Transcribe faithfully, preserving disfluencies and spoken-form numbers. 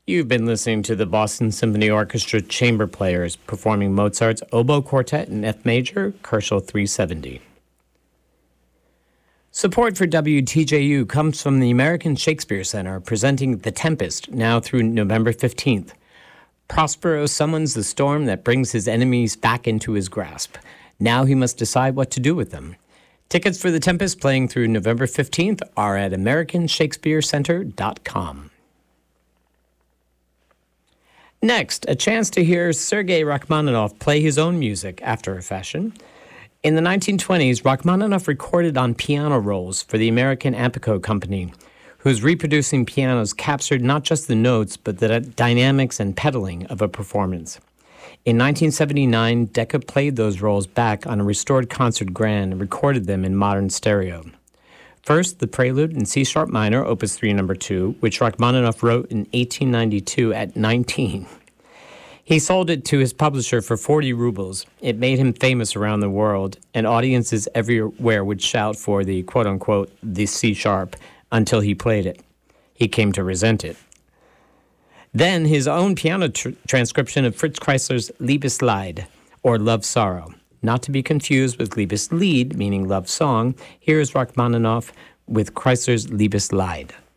You've been listening to the Boston Symphony Orchestra Chamber Players performing Mozart's Oboe Quartet in F major, Koszul three seventy. Support for W T J U comes from the American Shakespeare Center, presenting The Tempest now through November fifteenth. Prospero summons the storm that brings his enemies back into his grasp. Now he must decide what to do with them. Tickets for The Tempest, playing through November fifteenth, are at american shakespeare center dot com. Next, a chance to hear Sergei Rachmaninoff play his own music after a fashion. In the nineteen twenties, Rachmaninoff recorded on piano rolls for the American Apico Company, whose reproducing pianos captured not just the notes, but the dynamics and pedaling of a performance. In nineteen seventy-nine, Decca played those rolls back on a restored concert grand and recorded them in modern stereo. First, the Prelude in C-sharp minor, Opus three, number two, which Rachmaninoff wrote in eighteen ninety-two at nineteen. He sold it to his publisher for forty rubles. It made him famous around the world, and audiences everywhere would shout for the quote-unquote the C-sharp until he played it. He came to resent it. Then his own piano tr- transcription of Fritz Kreisler's Liebeslied, or Love Sorrow. Not to be confused with Liebeslied, meaning love song. Here is Rachmaninoff with Kreisler's Liebeslied.